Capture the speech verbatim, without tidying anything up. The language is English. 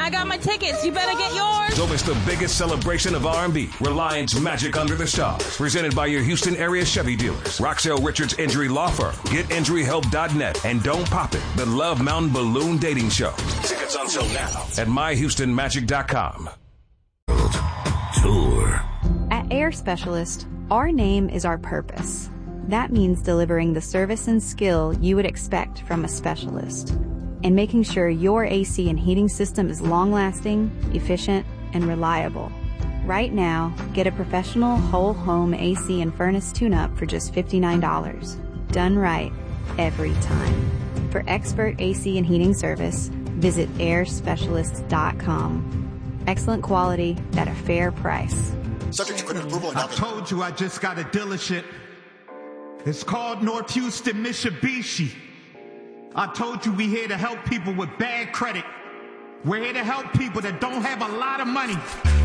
I got my tickets. You better get yours. Don't miss the biggest celebration of R and B, Reliance Magic Under the Stars, presented by your Houston area Chevy dealers. Roxelle Richards Injury Law Firm, get injury help dot net, and Don't Pop It, the Love Mountain Balloon Dating Show. Tickets on sale now at my houston magic dot com. Tour. At Air Specialist, our name is our purpose. That means delivering the service and skill you would expect from a specialist, and making sure your A C and heating system is long-lasting, efficient, and reliable. Right now, get a professional whole home A C and furnace tune-up for just fifty-nine dollars. Done right, every time. For expert A C and heating service, visit air specialists dot com. Excellent quality at a fair price. Subject to credit approval and I told you I just got a dealership. It's called North Houston Mitsubishi. I told you we here to help people with bad credit. We're here to help people that don't have a lot of money.